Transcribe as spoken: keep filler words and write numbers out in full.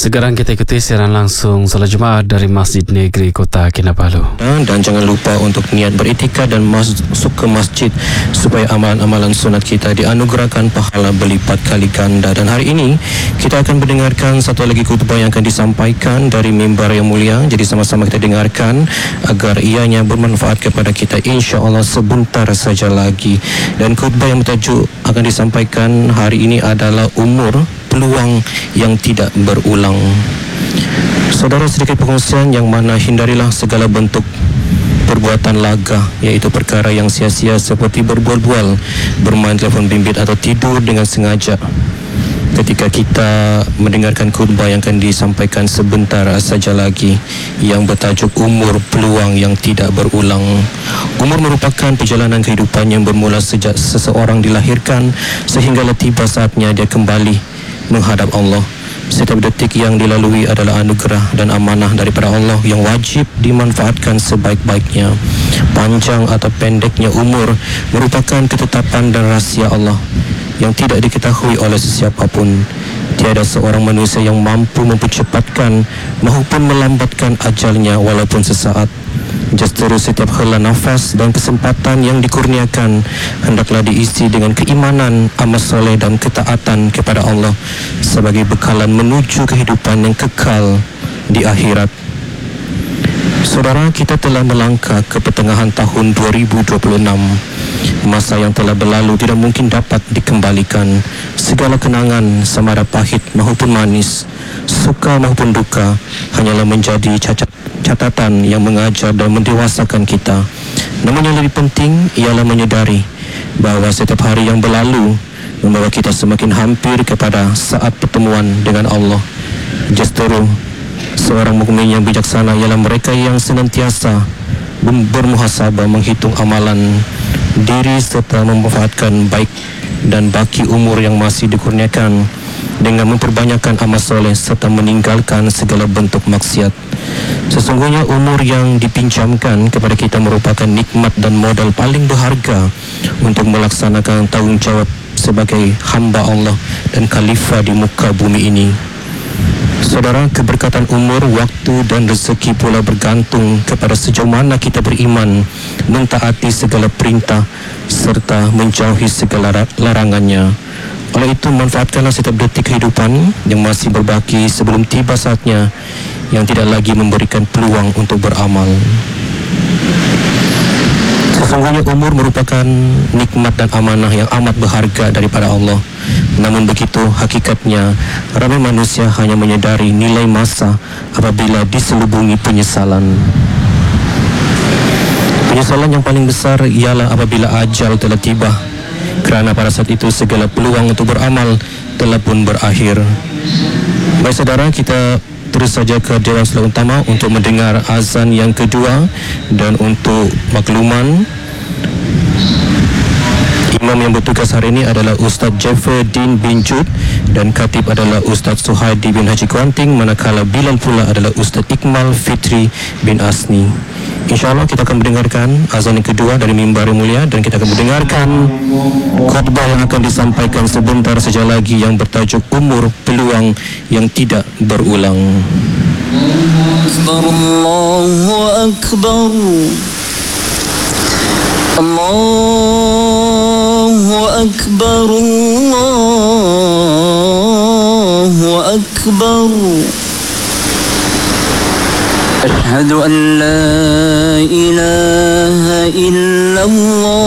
Sekarang kita ikuti siaran langsung solat Jumaat dari Masjid Negeri Kota Kinabalu. Dan jangan lupa untuk niat beriktikaf dan masuk ke masjid supaya amalan-amalan sunat kita dianugerahkan pahala berlipat kali ganda. Dan hari ini kita akan mendengarkan satu lagi khutbah yang akan disampaikan dari mimbar yang mulia. Jadi sama-sama kita dengarkan agar ianya bermanfaat kepada kita insya-Allah sebentar saja lagi. Dan khutbah yang bertajuk akan disampaikan hari ini adalah umur peluang yang tidak berulang. Saudara, sedikit pengungsian yang mana hindarilah segala bentuk perbuatan laga, iaitu perkara yang sia-sia seperti berbual-bual, bermain telefon bimbit atau tidur dengan sengaja. Ketika kita mendengarkan khutbah yang akan disampaikan sebentar saja lagi yang bertajuk umur peluang yang tidak berulang. Umur merupakan perjalanan kehidupan yang bermula sejak seseorang dilahirkan sehinggalah tiba saatnya dia kembali menghadap Allah. Setiap detik yang dilalui adalah anugerah dan amanah daripada Allah yang wajib dimanfaatkan sebaik-baiknya. Panjang atau pendeknya umur merupakan ketetapan dan rahsia Allah yang tidak diketahui oleh sesiapa pun. Tiada seorang manusia yang mampu mempercepatkan maupun melambatkan ajalnya walaupun sesaat. Justru setiap hela nafas dan kesempatan yang dikurniakan hendaklah diisi dengan keimanan, amal soleh dan ketaatan kepada Allah sebagai bekalan menuju kehidupan yang kekal di akhirat. Saudara, kita telah melangkah ke pertengahan tahun dua ribu dua puluh enam. Masa yang telah berlalu tidak mungkin dapat dikembalikan. Segala kenangan sama ada pahit maupun manis, suka maupun duka, hanyalah menjadi cacat catatan yang mengajar dan mendewasakan kita. Namun yang lebih penting ialah menyedari bahawa setiap hari yang berlalu membawa kita semakin hampir kepada saat pertemuan dengan Allah. Justru seorang mukmin yang bijaksana ialah mereka yang senantiasa bermuhasabah, menghitung amalan diri serta memanfaatkan baik dan baki umur yang masih dikurniakan dengan memperbanyakkan amal soleh serta meninggalkan segala bentuk maksiat. Sesungguhnya umur yang dipinjamkan kepada kita merupakan nikmat dan modal paling berharga untuk melaksanakan tanggungjawab sebagai hamba Allah dan khalifah di muka bumi ini. Saudara, keberkatan umur, waktu dan rezeki pula bergantung kepada sejauh mana kita beriman, mentaati segala perintah serta menjauhi segala larangannya. Oleh itu, manfaatkanlah setiap detik kehidupan yang masih berbaki sebelum tiba saatnya yang tidak lagi memberikan peluang untuk beramal. Sesungguhnya umur merupakan nikmat dan amanah yang amat berharga daripada Allah. Namun begitu hakikatnya, ramai manusia hanya menyedari nilai masa apabila diselubungi penyesalan. Penyesalan yang paling besar ialah apabila ajal telah tiba, kerana pada saat itu segala peluang untuk beramal telah pun berakhir. Baik saudara, kita terus saja ke Dewan Solat Utama untuk mendengar azan yang kedua. Dan untuk makluman, imam yang bertugas hari ini adalah Ustaz Jefferdin bin Jud dan khatib adalah Ustaz Suhaidi bin Haji Kuanting, manakala bilal pula adalah Ustaz Iqmal Fitri bin Asni. InsyaAllah kita akan mendengarkan azan yang kedua dari mimbar yang mulia dan kita akan mendengarkan khutbah yang akan disampaikan sebentar saja lagi yang bertajuk umur peluang yang tidak berulang. Allahu Akbar, Allahu Akbar, Allahu Akbar. أشهد أن لا إله إلا الله